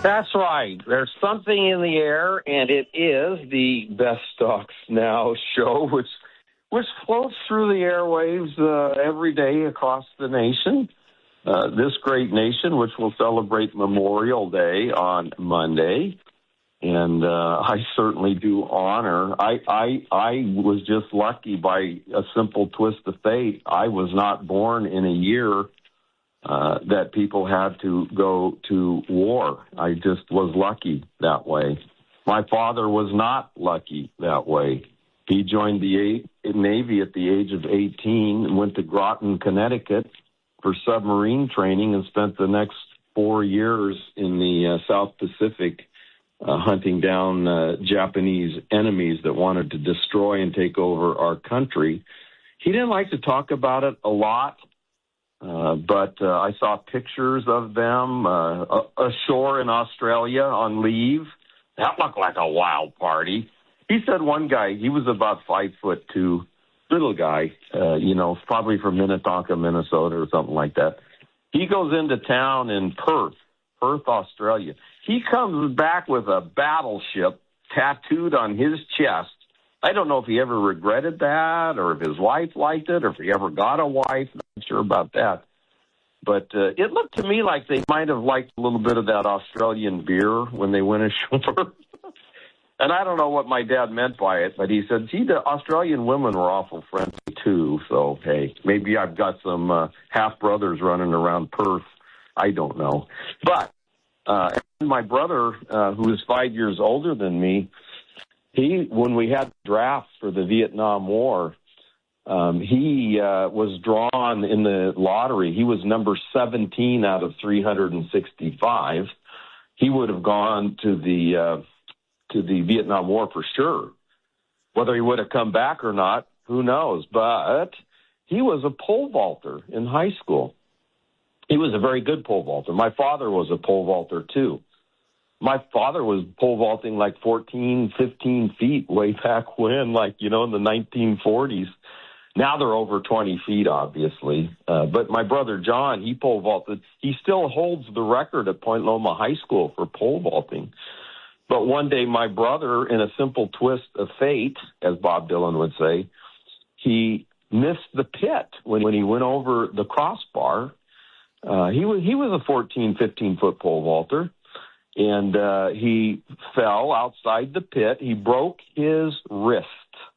That's right. There's something in the air, and it is the Best Stocks Now show, which floats through the airwaves every day across the nation. This great nation, which will celebrate Memorial Day on Monday. And I certainly do honor. I was just lucky by a simple twist of fate. I was not born in a year that people had to go to war. I just was lucky that way. My father was not lucky that way. He joined the Navy at the age of 18 and went to Groton, Connecticut for submarine training and spent the next 4 years in the South Pacific hunting down Japanese enemies that wanted to destroy and take over our country. He didn't like to talk about it a lot, but I saw pictures of them ashore in Australia on leave. That looked like a wild party. He said one guy, he was about 5'2", little guy, probably from Minnetonka, Minnesota or something like that. He goes into town in Perth, Australia. He comes back with a battleship tattooed on his chest. I don't know if he ever regretted that or if his wife liked it or if he ever got a wife. Not sure about that. But it looked to me like they might have liked a little bit of that Australian beer when they went ashore. And I don't know what my dad meant by it, but he said, gee, the Australian women were awful friendly too. So, hey, maybe I've got some half-brothers running around Perth. I don't know. But my brother, who is 5 years older than me, when we had the draft for the Vietnam War, he was drawn in the lottery. He was number 17 out of 365. He would have gone to the Vietnam War for sure. Whether he would have come back or not, who knows? But he was a pole vaulter in high school. He was a very good pole vaulter. My father was a pole vaulter, too. My father was pole vaulting like 14, 15 feet way back when, in the 1940s. Now they're over 20 feet, obviously. But my brother John, he pole vaulted. He still holds the record at Point Loma High School for pole vaulting. But one day my brother, in a simple twist of fate, as Bob Dylan would say, he missed the pit when he went over the crossbar. He was a 14, 15-foot pole vaulter, and he fell outside the pit. He broke his wrist,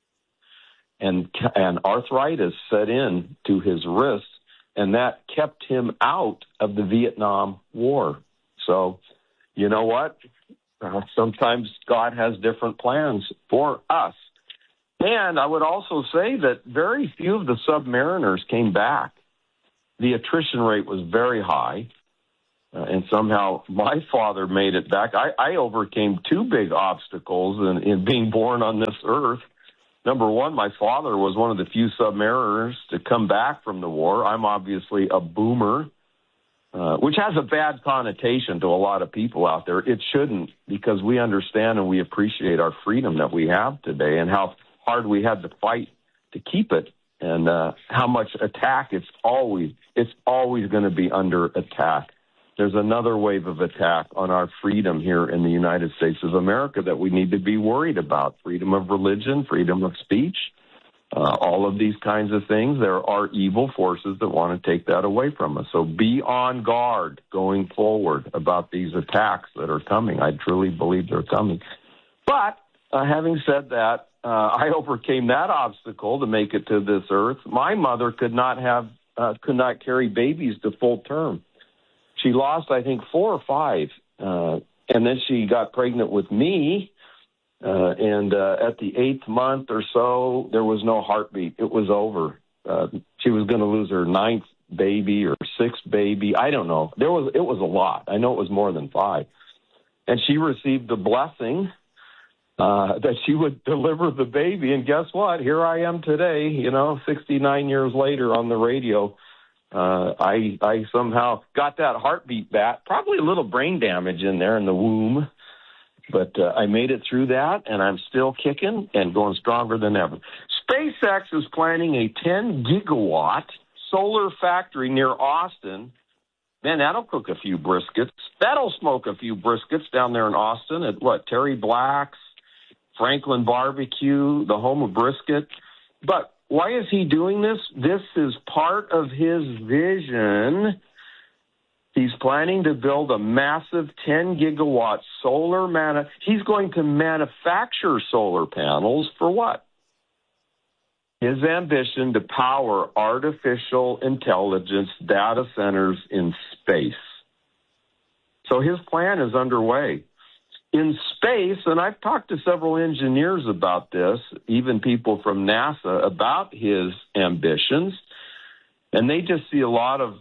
and arthritis set in to his wrist, and that kept him out of the Vietnam War. So, you know what? Sometimes God has different plans for us. And I would also say that very few of the submariners came back. The attrition rate was very high, and somehow my father made it back. I overcame two big obstacles in being born on this earth. Number one, my father was one of the few submariners to come back from the war. I'm obviously a boomer, which has a bad connotation to a lot of people out there. It shouldn't, because we understand and we appreciate our freedom that we have today and how hard we had to fight to keep it, and how much attack it's always going to be under attack. There's another wave of attack on our freedom here in the United States of America that we need to be worried about. Freedom of religion, freedom of speech, all of these kinds of things. There are evil forces that want to take that away from us. So be on guard going forward about these attacks that are coming. I truly believe they're coming. But having said that, I overcame that obstacle to make it to this earth. My mother could not carry babies to full term. She lost, I think, 4 or 5, and then she got pregnant with me. And at the 8th month or so, there was no heartbeat. It was over. She was going to lose her 9th baby or 6th baby. I don't know. It was a lot. I know it was more than 5. And she received the blessing that she would deliver the baby. And guess what? Here I am today, 69 years later on the radio. I somehow got that heartbeat back, probably a little brain damage in there in the womb. But I made it through that, and I'm still kicking and going stronger than ever. SpaceX is planning a 10-gigawatt solar factory near Austin. Man, that'll cook a few briskets. That'll smoke a few briskets down there in Austin at Terry Black's, Franklin Barbecue, the home of brisket. But why is he doing this? This is part of his vision. He's planning to build a massive 10-gigawatt solar He's going to manufacture solar panels for what? His ambition to power artificial intelligence data centers in space. So his plan is underway. In space, and I've talked to several engineers about this, even people from NASA, about his ambitions, and they just see a lot of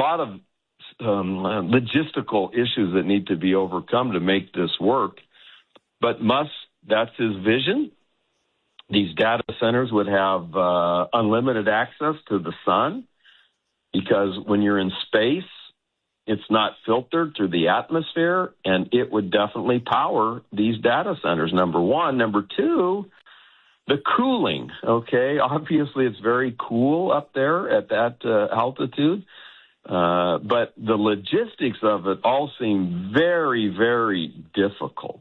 logistical issues that need to be overcome to make this work. But Musk, that's his vision. These data centers would have unlimited access to the sun, because when you're in space, it's not filtered through the atmosphere, and it would definitely power these data centers, number one. Number two, the cooling, okay? Obviously, it's very cool up there at that altitude, but the logistics of it all seem very, very difficult.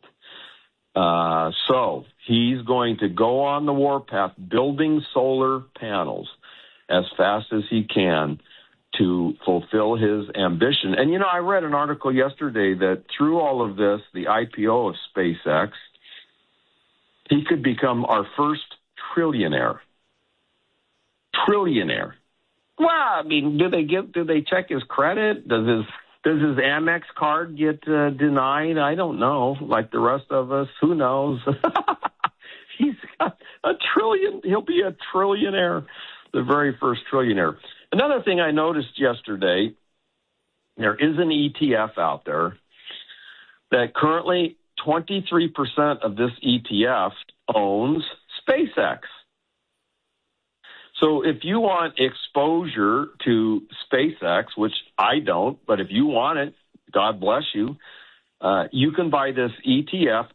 So he's going to go on the warpath building solar panels as fast as he can to fulfill his ambition. And, I read an article yesterday that through all of this, the IPO of SpaceX, he could become our first trillionaire. Trillionaire. Well, I mean, do they check his credit? Does his Amex card get denied? I don't know. Like the rest of us, who knows? He's got $1 trillion. He'll be a trillionaire, the very first trillionaire. Another thing I noticed yesterday, there is an ETF out there that currently 23% of this ETF owns SpaceX. So if you want exposure to SpaceX, which I don't, but if you want it, God bless you, you can buy this ETF,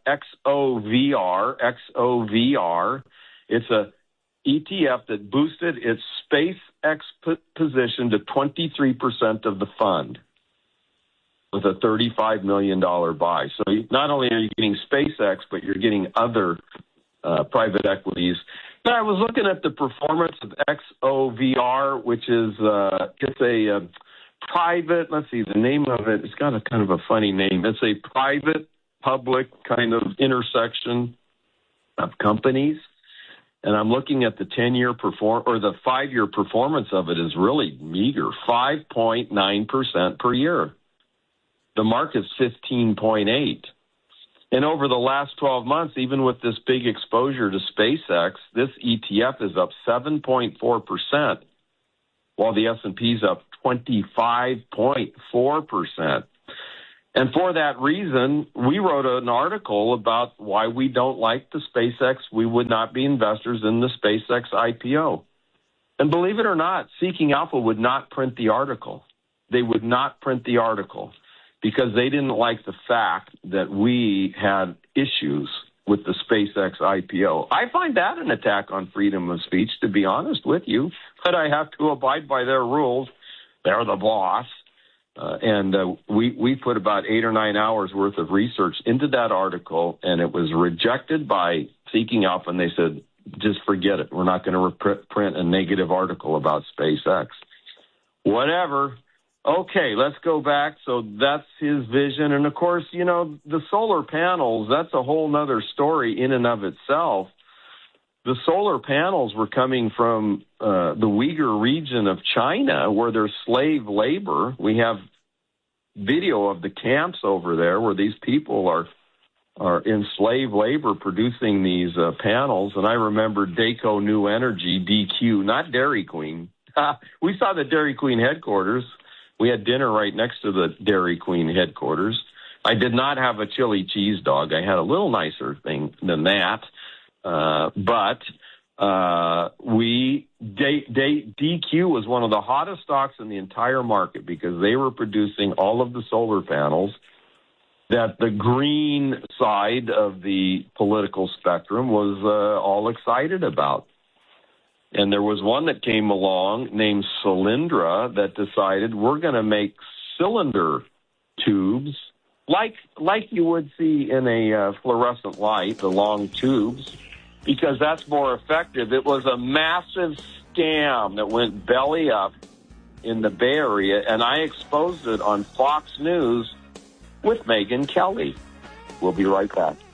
XOVR. It's a ETF that boosted its SpaceX position to 23% of the fund with a $35 million buy. So not only are you getting SpaceX, but you're getting other private equities. But I was looking at the performance of XOVR, which is it's a private, let's see, the name of it, it's got a kind of a funny name. It's a private-public kind of intersection of companies. And I'm looking at the 10-year the 5-year performance of it is really meager, 5.9% per year. The market's 15.8%. And over the last 12 months, even with this big exposure to SpaceX, this ETF is up 7.4%, while the S&P is up 25.4%. And for that reason, we wrote an article about why we don't like the SpaceX. We would not be investors in the SpaceX IPO. And believe it or not, Seeking Alpha would not print the article. They would not print the article because they didn't like the fact that we had issues with the SpaceX IPO. I find that an attack on freedom of speech, to be honest with you, but I have to abide by their rules. They're the boss. We put about 8 or 9 hours worth of research into that article, and it was rejected by Seeking Alpha, and they said, just forget it. We're not going to print a negative article about SpaceX. Whatever. Okay, let's go back. So that's his vision. And, of course, the solar panels, that's a whole nother story in and of itself. The solar panels were coming from the Uyghur region of China, where there's slave labor. We have video of the camps over there where these people are in slave labor producing these panels. And I remember Dayco New Energy, DQ, not Dairy Queen. We saw the Dairy Queen headquarters. We had dinner right next to the Dairy Queen headquarters. I did not have a chili cheese dog. I had a little nicer thing than that. But DQ was one of the hottest stocks in the entire market because they were producing all of the solar panels that the green side of the political spectrum was all excited about. And there was one that came along named Solyndra that decided we're going to make cylinder tubes like you would see in a fluorescent light, the long tubes, because that's more effective. It was a massive scam that went belly up in the Bay Area, and I exposed it on Fox News with Megyn Kelly. We'll be right back.